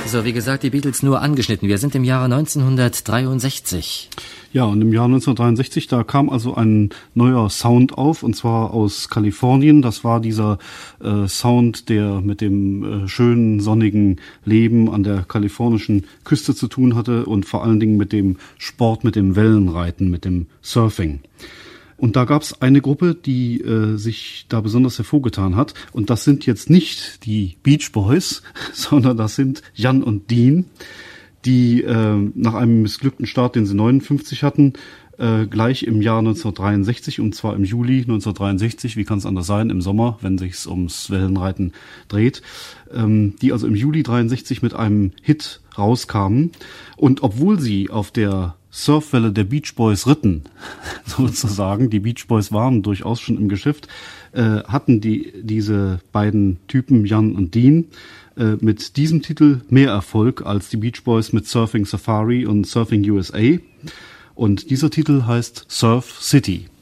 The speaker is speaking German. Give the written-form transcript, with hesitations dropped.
So, wie gesagt, die Beatles nur angeschnitten. Wir sind im Jahre 1963. Ja, und im Jahr 1963, da kam also ein neuer Sound auf, und zwar aus Kalifornien. Das war dieser Sound, der mit dem schönen, sonnigen Leben an der kalifornischen Küste zu tun hatte und vor allen Dingen mit dem Sport, mit dem Wellenreiten, mit dem Surfing. Und da gab es eine Gruppe, die sich da besonders hervorgetan hat. Und das sind jetzt nicht die Beach Boys, sondern das sind Jan und Dean, die nach einem missglückten Start, den sie 59 hatten, gleich im Jahr 1963, und zwar im Juli 1963, wie kann es anders sein, im Sommer, wenn sich's ums Wellenreiten dreht, die also im Juli 63 mit einem Hit rauskamen. Und obwohl sie auf der Surfwelle der Beach Boys ritten, sozusagen, die Beach Boys waren durchaus schon im Geschäft, hatten diese beiden Typen, Jan und Dean, mit diesem Titel mehr Erfolg als die Beach Boys mit Surfing Safari und Surfing USA. Und dieser Titel heißt Surf City.